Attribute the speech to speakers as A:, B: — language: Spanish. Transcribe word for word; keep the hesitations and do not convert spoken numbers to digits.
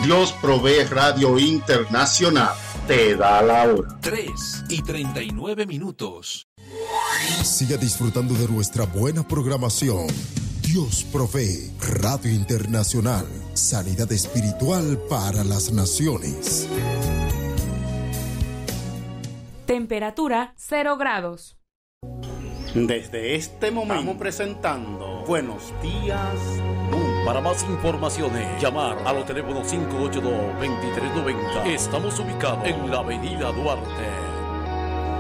A: Dios Provee Radio Internacional te da la hora.
B: tres y treinta y nueve minutos.
C: Siga disfrutando de nuestra buena programación. Dios Provee Radio Internacional. Sanidad espiritual para las naciones.
D: Temperatura cero grados.
A: Desde este momento estamos presentando Buenos Días Mundo.
E: Para más informaciones, llamar a los teléfonos cinco ocho dos, dos tres nueve cero. Estamos ubicados en la avenida Duarte.